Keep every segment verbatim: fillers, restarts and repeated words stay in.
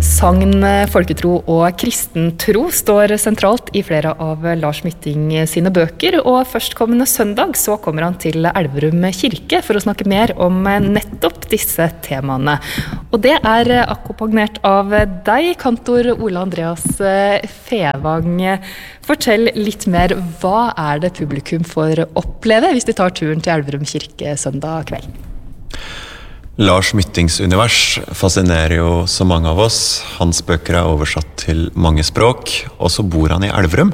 Sagn, folketro og kristentro står sentralt i flere av Lars Mytting sine bøker, og førstkommende søndag så kommer han til Elverum kirke for å snakke mer om nettopp disse temaene. Og det er akkompagnert av deg, kantor Ole Andreas Fevang. Fortell litt mer, hva er det publikum får oppleve hvis de tar turen til Elverum kirke søndag kveld? Lars Myttings univers fascinerer jo så mange av oss. Hans bøker er oversatt til mange språk, og så bor han i Elverum.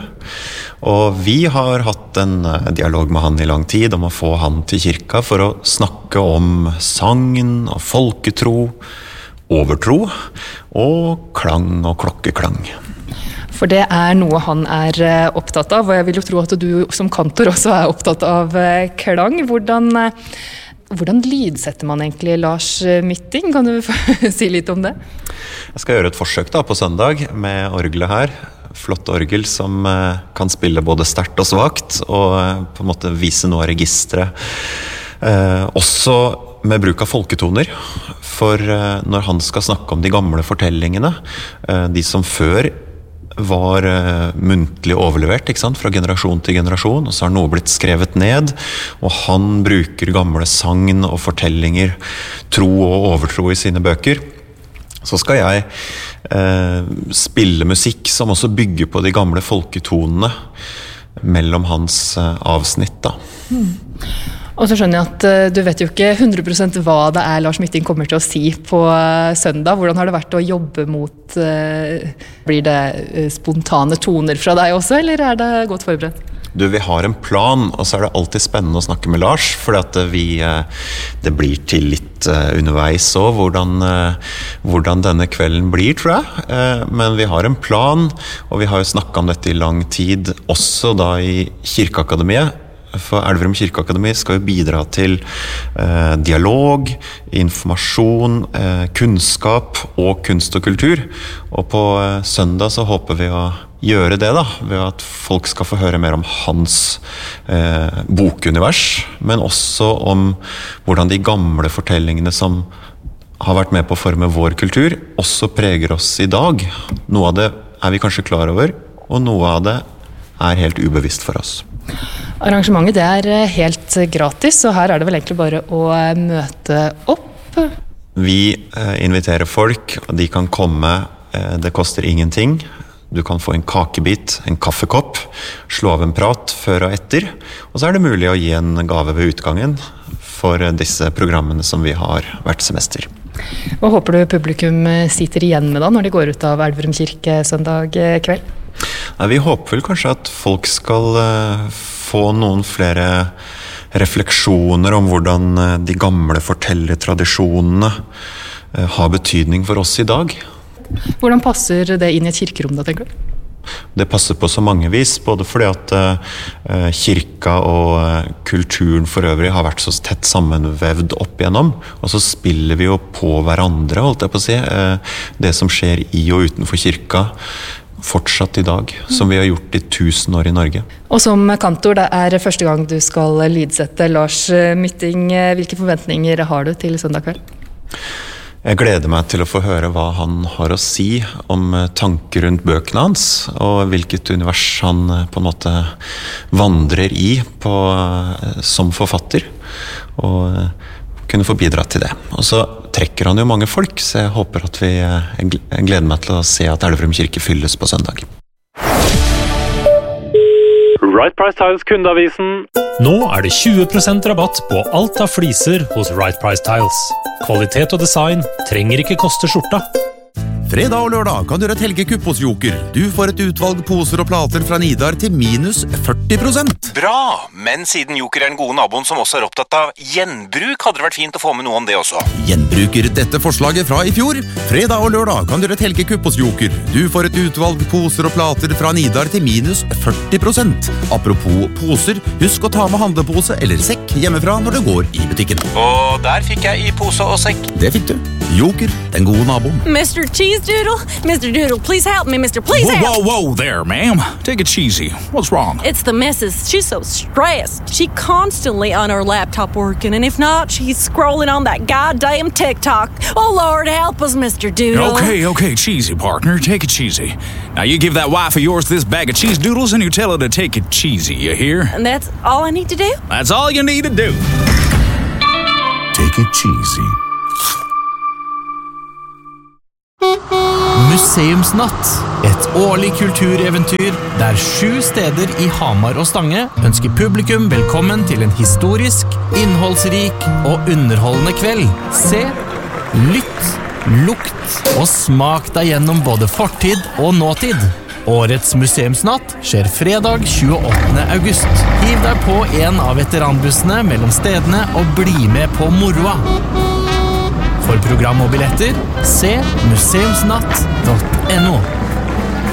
Og vi har hatt en dialog med han i lang tid om å få han til kirka for å snakke om sagn og folketro, overtro og klang og klokkeklang. For det er noe han er opptatt av, og jeg vil jo tro at du som kantor også er opptatt av klang. Hvordan Hvordan lydsetter man egentlig Lars Mytting? Kan du si litt om det? Jeg skal gjøre et forsøk da på søndag med orgelet her. Flott orgel som kan spille både sterkt og svagt, og på en måte vise noe av registret. Eh, også med bruk av folketoner. For når han skal snakke om de gamle fortellingene, de som før var uh, muntlig overlevert, ikke sant? Fra generasjon til generasjon, og så har noe blitt skrevet ned, og han bruker gamle sagn og fortellinger, tro og overtro i sine bøker. Så skal jeg uh, spille musikk som også bygger på de gamle folketonene mellom hans uh, avsnitt da. Mm. Og så skjønner jeg at uh, du vet jo ikke hundre prosent hva det er Lars Mytting kommer til å si på uh, søndag. Hvordan har det vært å jobbe mot, uh, blir det uh, spontane toner fra deg også, eller er det godt forberedt? Du, vi har en plan, og så er det alltid spennende å snakke med Lars, for at vi, uh, det blir til litt uh, underveis også, hvordan, uh, hvordan denne kvelden blir, tror jeg. Uh, men vi har en plan, og vi har jo snakket om dette i lang tid, også da i Kirkeakademiet. For Elverum kirkeakademi skal jo bidra til eh, dialog, informasjon, eh, kunnskap og kunst og kultur. Og på eh, søndag så håper vi å gjøre det da, ved at folk skal få høre mer om hans eh, bokunivers, men også om hvordan de gamle fortellingene som har vært med på å forme vår kultur, også preger oss i dag. Noe av det er vi kanskje klar over, og noe av det er helt ubevisst for oss. Arrangementet det er helt gratis, og her er det vel egentlig bare å møte opp. Vi inviterer folk, og de kan komme, det koster ingenting. Du kan få en kakebit, en kaffekopp, slå av en prat før og etter, og så er det mulig å gi en gave ved utgangen for disse programmene som vi har hvert semester. Hva håper du publikum sitter igjen med da, når de går ut av Elverum kirke søndag kveld? Nei, vi håper vel kanskje at folk skal uh, få noen flere refleksjoner om hvordan uh, de gamle fortellertradisjonene uh, har betydning for oss i dag. Hvordan passer det inn i et kirkerom da, tenker du? Det passer på så mange vis, både fordi at uh, kirka og uh, kulturen for øvrig har vært så tett sammenvevd opp igjennom, og så spiller vi jo på hverandre, holdt jeg på å si, uh, det som skjer i og utenfor kirka, fortsatt i dag, som vi har gjort i tusen år i Norge. Og som kantor, det er første gang du skal lydsette Lars Mytting. Hvilke forventninger har du til søndag kveld? Jeg gleder meg til å få høre hva han har å si om tanker rundt bøkene hans, og hvilket univers han på en måte vandrer i på, som forfatter, og kunne få bidratt til det. Og så trekker han jo mange folk, så jeg håper at vi, jeg gleder meg til å se at Elverum kirke fylles på søndag. Right Price Tiles kundeavisen. Nå er det tjue prosent rabatt på alt av fliser hos Right Price Tiles. Kvalitet og design trenger ikke koste skjorta. Fredag og lørdag kan du gjøre et helgekupp hos Joker. Du får et utvalg poser og plater fra Nidar til minus førti prosent. Bra, men siden Joker er den gode naboen som også er opptatt av gjenbruk, hadde det vært fint å få med noe om det også. Gjenbruker dette forslaget fra i fjor. Fredag og lørdag kan du gjøre et helgekupp hos Joker. Du får et utvalg poser og plater fra Nidar til minus førti prosent. Apropos poser, husk å ta med handlepose eller sekk hjemmefra når du går i butikken. Og der fikk jeg i pose og sekk. Det fikk du. Joker, den gode naboen. mister Cheese Miss Doodle. Mister Doodle, please help me, Mister Please whoa, help. Whoa, whoa there, ma'am. Take it easy. What's wrong? It's the missus. She's so stressed. She constantly on her laptop working, and if not, she's scrolling on that goddamn TikTok. Oh, Lord, help us, Mister Doodle. Okay, okay, cheesy, partner. Take it cheesy. Now, you give that wife of yours this bag of cheese doodles, and you tell her to take it cheesy, you hear? And that's all I need to do? That's all you need to do. Take it cheesy. Museumsnatt. Et årlig kultureventyr der sju steder i Hamar og Stange ønsker publikum velkommen til en historisk, innholdsrik og underholdende kveld. Se, lytt, lukt og smak deg gjennom både fortid og nåtid. Årets museumsnatt skjer fredag tjueåttende august. Hiv deg på en av veteranbussene mellom stedene og bli med på moroa. For program og billetter, se museumsnatt punktum no.